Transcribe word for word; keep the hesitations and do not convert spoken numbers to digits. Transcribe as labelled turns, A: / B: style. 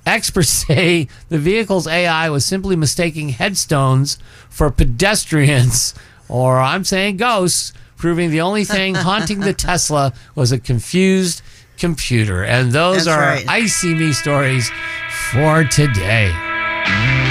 A: Experts say the vehicle's A I was simply mistaking headstones for pedestrians, or I'm saying ghosts, proving the only thing haunting the Tesla was a confused computer. And those
B: That's
A: are
B: right.
A: Icy Me stories for today.